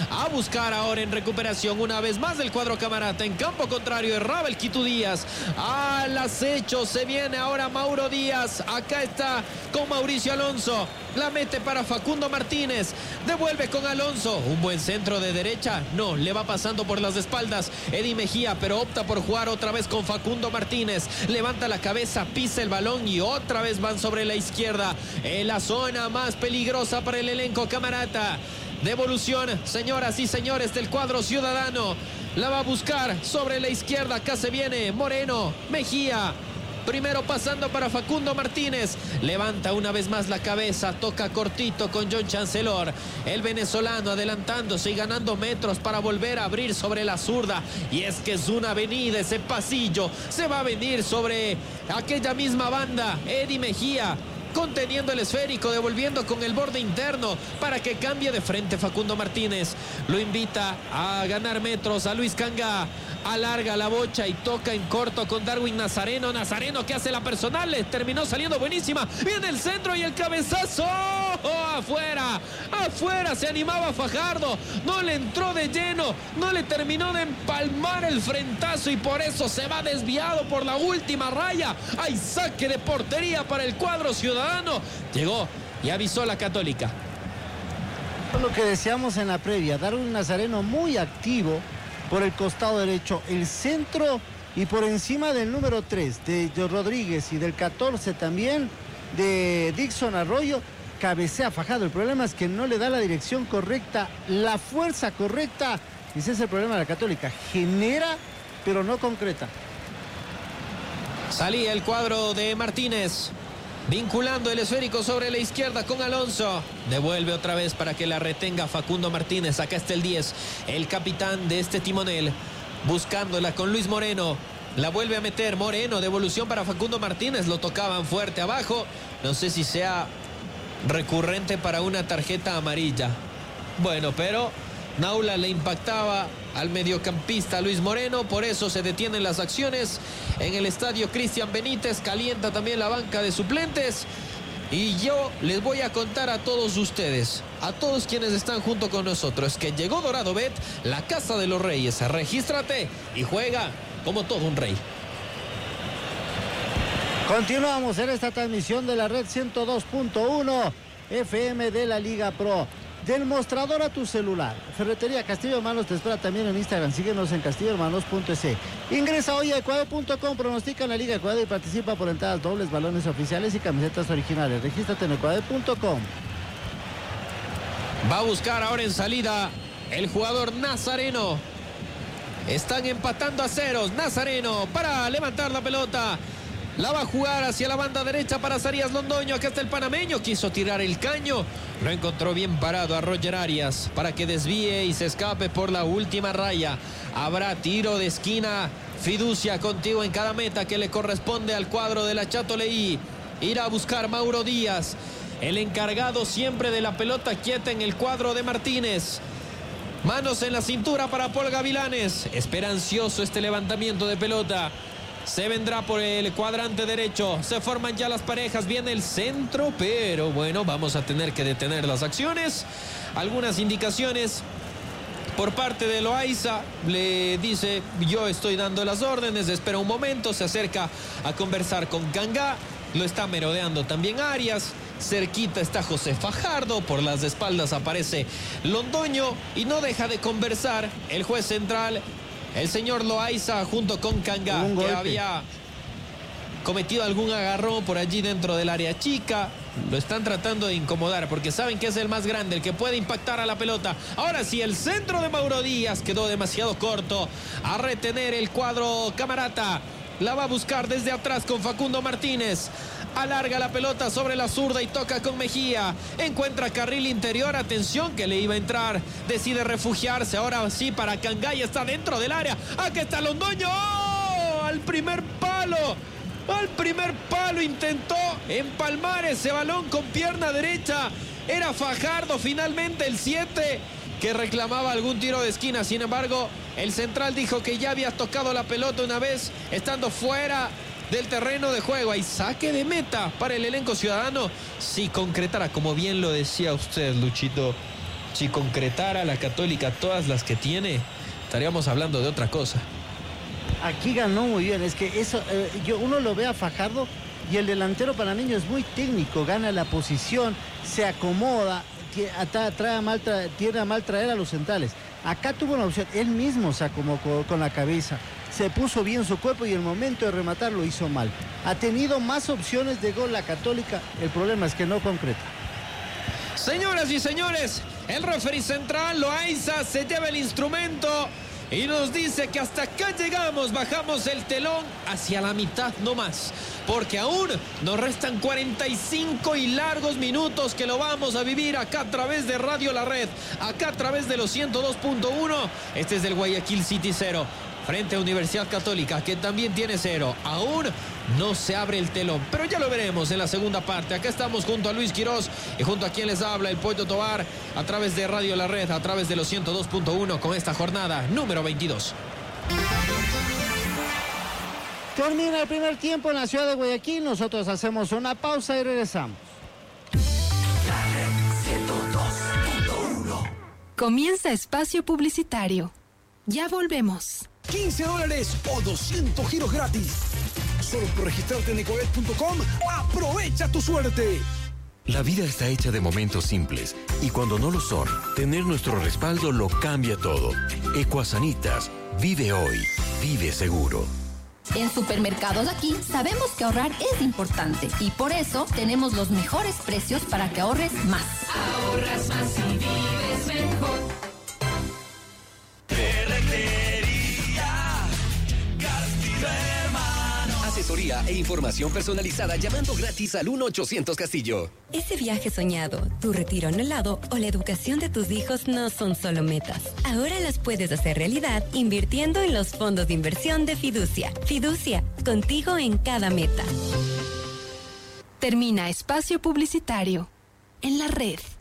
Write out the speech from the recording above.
A buscar ahora en recuperación una vez más del cuadro camarata. En campo contrario erraba el Quito Díaz. Al acecho se viene ahora Mauro Díaz. Acá está con Mauricio Alonso. La mete para Facundo Martínez. Devuelve con Alonso. Un buen centro de derecha. No, le va pasando por las espaldas Eddie Mejía, pero opta por jugar otra vez con Facundo Martínez. Levanta la cabeza, pisa el balón y otra vez van sobre la izquierda. En la zona más peligrosa para el elenco camarata. Devolución, señoras y señores, del cuadro ciudadano. La va a buscar sobre la izquierda. Acá se viene Moreno, Mejía. Primero pasando para Facundo Martínez. Levanta una vez más la cabeza. Toca cortito con John Chancellor. El venezolano adelantándose y ganando metros para volver a abrir sobre la zurda. Y es que es una avenida ese pasillo. Se va a venir sobre aquella misma banda. Eddie Mejía conteniendo el esférico, devolviendo con el borde interno para que cambie de frente Facundo Martínez. Lo invita a ganar metros a Luis Cangá. Alarga la bocha y toca en corto con Darwin Nazareno. Nazareno que hace la personal, le terminó saliendo buenísima. Viene el centro y el cabezazo. ¡Oh, afuera! Afuera se animaba Fajardo. No le entró de lleno. No le terminó de empalmar el frentazo y por eso se va desviado por la última raya. Hay saque de portería para el cuadro ciudadano. Llegó y avisó la Católica. Lo que decíamos en la previa, Darwin Nazareno muy activo por el costado derecho, el centro y por encima del número 3 de Rodríguez y del 14 también de Dixon Arroyo, cabecea Fajardo. El problema es que no le da la dirección correcta, la fuerza correcta. Ese es el problema de la Católica, genera pero no concreta. Salía el cuadro de Martínez, vinculando el esférico sobre la izquierda con Alonso. Devuelve otra vez para que la retenga Facundo Martínez. Acá está el 10, el capitán de este timonel, buscándola con Luis Moreno. La vuelve a meter Moreno, devolución para Facundo Martínez. Lo tocaban fuerte abajo. No sé si sea recurrente para una tarjeta amarilla. Bueno, pero Naula le impactaba al mediocampista Luis Moreno, por eso se detienen las acciones en el estadio Cristian Benítez. Calienta también la banca de suplentes y yo les voy a contar a todos ustedes, a todos quienes están junto con nosotros, que llegó Dorado Bet, la casa de los reyes. Regístrate y juega como todo un rey. Continuamos en esta transmisión de la red 102.1 FM de la Liga Pro. Del mostrador a tu celular. Ferretería Castillo Hermanos te espera también en Instagram. Síguenos en castillohermanos.es. Ingresa hoy a ecuador.com, pronostica en la Liga Ecuador y participa por entradas dobles, balones oficiales y camisetas originales. Regístrate en ecuador.com. Va a buscar ahora en salida el jugador Nazareno. Están empatando a ceros. Nazareno para levantar la pelota. La va a jugar hacia la banda derecha para Zarías Londoño. Acá está el panameño. Quiso tirar el caño. Lo encontró bien parado a Roger Arias para que desvíe y se escape por la última raya. Habrá tiro de esquina. Fiducia contigo en cada meta que le corresponde al cuadro de la Chatoleí. Irá a buscar Mauro Díaz. El encargado siempre de la pelota quieta en el cuadro de Martínez. Manos en la cintura para Paul Gavilanes. Esperancioso este levantamiento de pelota. Se vendrá por el cuadrante derecho. Se forman ya las parejas. Viene el centro, pero bueno, vamos a tener que detener las acciones. Algunas indicaciones por parte de Loaiza. Le dice, yo estoy dando las órdenes, espera un momento. Se acerca a conversar con Cangá. Lo está merodeando también Arias. Cerquita está José Fajardo. Por las espaldas aparece Londoño. Y no deja de conversar el juez central, el señor Loaiza, junto con Cangá, que había cometido algún agarrón por allí dentro del área chica. Lo están tratando de incomodar porque saben que es el más grande, el que puede impactar a la pelota. Ahora sí, el centro de Mauro Díaz quedó demasiado corto. A retener el cuadro camarata. La va a buscar desde atrás con Facundo Martínez. Alarga la pelota sobre la zurda y toca con Mejía. Encuentra carril interior. Atención que le iba a entrar. Decide refugiarse. Ahora sí para Cangá. Está dentro del área. Aquí está Londoño. ¡Oh! Al primer palo. Al primer palo intentó empalmar ese balón con pierna derecha. Era Fajardo finalmente el 7 que reclamaba algún tiro de esquina. Sin embargo, el central dijo que ya había tocado la pelota una vez estando fuera del terreno de juego. Hay saque de meta para el elenco ciudadano. Si concretara, como bien lo decía usted, Luchito, Si concretara la Católica todas las que tiene, estaríamos hablando de otra cosa. Aquí ganó muy bien, es que eso, uno lo ve a Fajardo y el delantero panameño es muy técnico, gana la posición, se acomoda, tiene a mal traer a los centrales. Acá tuvo una opción, él mismo se acomodó con la cabeza, se puso bien su cuerpo y el momento de rematar lo hizo mal. Ha tenido más opciones de gol la Católica, el problema es que no concreta. Señoras y señores, el referee central, Loaiza, se lleva el instrumento y nos dice que hasta acá llegamos, bajamos el telón hacia la mitad no más, porque aún nos restan 45 y largos minutos que lo vamos a vivir acá a través de Radio La Red, acá a través de los 102.1. Este es del Guayaquil City 0. Frente a Universidad Católica, que también tiene 0. Aún no se abre el telón, pero ya lo veremos en la segunda parte. Acá estamos junto a Luis Quirós y junto a quien les habla, el Pollo Tobar, a través de Radio La Red, a través de los 102.1 con esta jornada número 22. Termina el primer tiempo en la ciudad de Guayaquil. Nosotros hacemos una pausa y regresamos. La Red 102.1. Comienza espacio publicitario. Ya volvemos. $15 o 200 giros gratis. Solo por registrarte en ecobet.com, aprovecha tu suerte. La vida está hecha de momentos simples y cuando no lo son, tener nuestro respaldo lo cambia todo. Ecuasanitas, vive hoy, vive seguro. En Supermercados Aquí sabemos que ahorrar es importante y por eso tenemos los mejores precios para que ahorres más. Ahorras más y vives mejor. Asesoría e información personalizada llamando gratis al 1-800 Castillo. Ese viaje soñado, tu retiro anhelado o la educación de tus hijos no son solo metas. Ahora las puedes hacer realidad invirtiendo en los fondos de inversión de Fiducia. Fiducia, contigo en cada meta. Termina espacio publicitario en la red.